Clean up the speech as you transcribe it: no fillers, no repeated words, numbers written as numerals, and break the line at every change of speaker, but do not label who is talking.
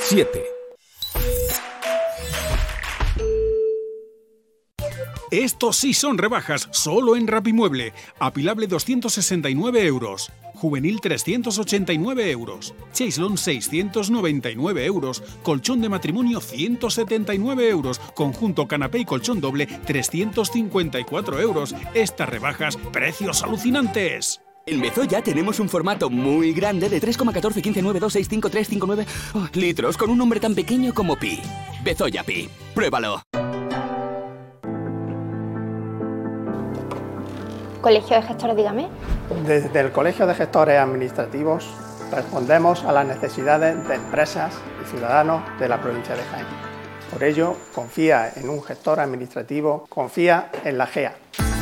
7.
Estos sí son rebajas, solo en Rapimueble. Apilable 269 euros. Juvenil 389 euros. Chaislon 699 euros. Colchón de matrimonio 179 euros. Conjunto canapé y colchón doble 354 euros. Estas rebajas, precios alucinantes.
En Bezoya tenemos un formato muy grande de 3,1415926539 litros con un nombre tan pequeño como Pi. Bezoya Pi. Pruébalo.
Colegio de Gestores, dígame.
Desde el Colegio de Gestores Administrativos respondemos a las necesidades de empresas y ciudadanos de la provincia de Jaén. Por ello, confía en un gestor administrativo, confía en la GEA.